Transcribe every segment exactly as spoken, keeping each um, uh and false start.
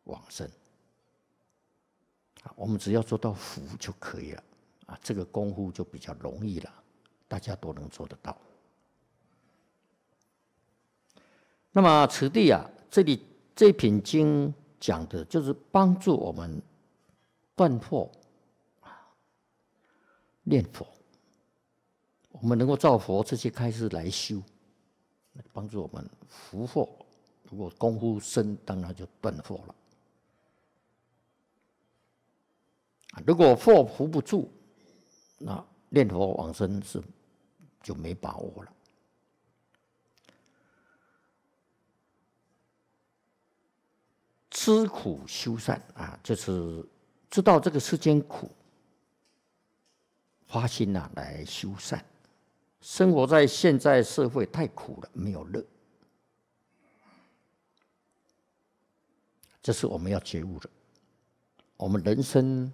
往生。我们只要做到福就可以了啊，这个功夫就比较容易了，大家都能做得到。那么此地啊，这里这品经讲的就是帮助我们断惑、念佛，我们能够照佛这些开示来修，帮助我们伏惑。如果功夫深，当然就断惑了。如果惑伏不住，那念佛往生是就没把握了。知苦修善啊，就是知道这个世间苦，发心啊来修善。生活在现在社会太苦了，没有乐，这是我们要觉悟的。我们人生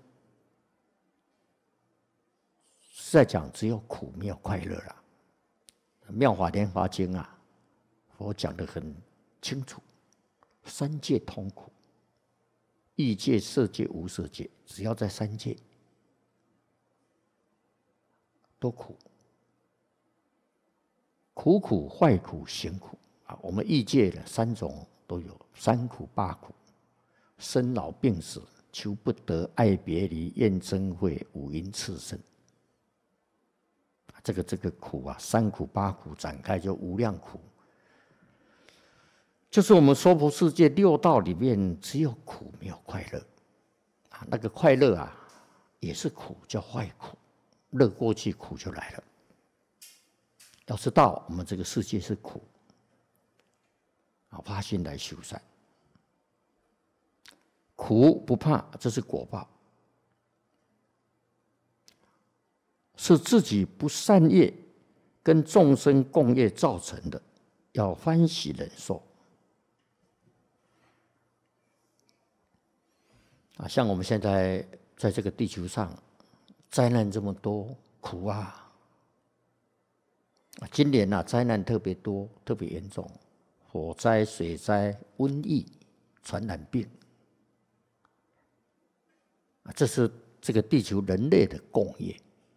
是在讲只有苦没有快乐啦。《妙法莲华经》啊，佛讲得很清楚，三界通苦，欲界、色界、无色界，只要在三界都苦，苦苦、坏苦、行苦啊。我们欲界的三种都有，三苦、八苦：生老病死、求不得、爱别离、怨憎会、五阴炽盛。这个这个苦啊，三苦八苦展开就无量苦，就是我们娑婆世界六道里面只有苦没有快乐啊。那个快乐啊也是苦，叫坏苦，乐过去苦就来了。要知道我们这个世界是苦啊，发心来修善，苦不怕，这是果报。是自己不善业跟众生共业造成的，要欢喜忍受。啊，像我们现在在这个地球上，灾难这么多，苦啊！今年啊，灾难特别多，特别严重，火灾、水灾、瘟疫、传染病，啊，这是这个地球人类的共业。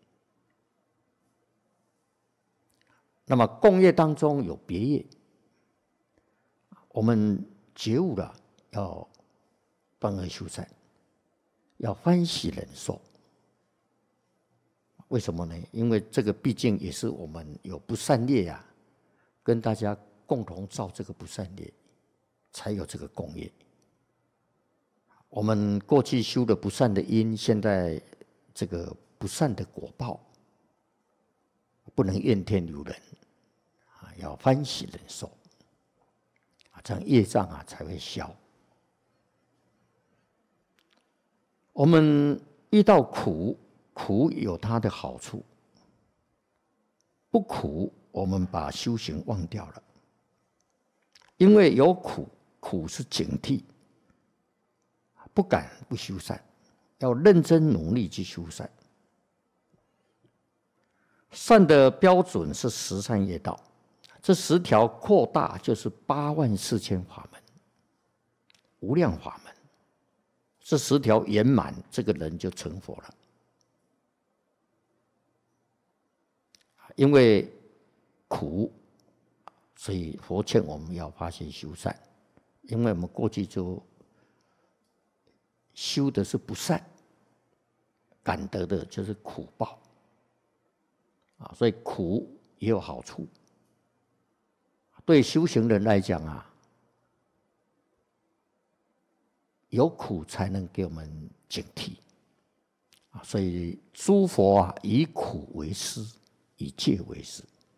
那么共业当中有别业，我们觉悟了，要断恶修善，要欢喜忍受。为什么呢？因为这个毕竟也是我们有不善业啊，跟大家共同造这个不善业，才有这个共业。我们过去修的不善的因，现在这个不善的果报，不能怨天尤人。要欢喜忍受，这样业障啊才会消。我们遇到苦，苦有它的好处；不苦，我们把修行忘掉了。因为有苦，苦是警惕，不敢不修善，要认真努力去修善。善的标准是十善业道。这十条扩大就是八万四千法门，无量法门。这十条圆满，这个人就成佛了。因为苦，所以佛劝我们要发心修善。因为我们过去就修的是不善，感得的就是苦报啊，所以苦也有好处。对修行人来讲啊，有苦才能给我们警惕啊，所以诸佛啊以苦为师，以戒为师。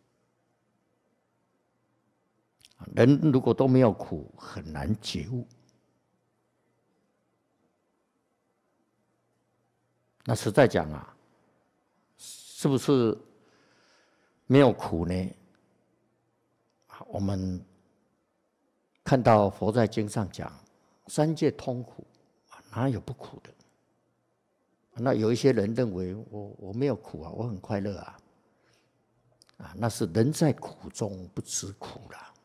人如果都没有苦，很难觉悟。那实在讲啊，是不是没有苦呢？我们看到佛在经上讲，三界通苦，哪有不苦的？那有一些人认为我我没有苦啊，我很快乐啊，啊，那是人在苦中不知苦了。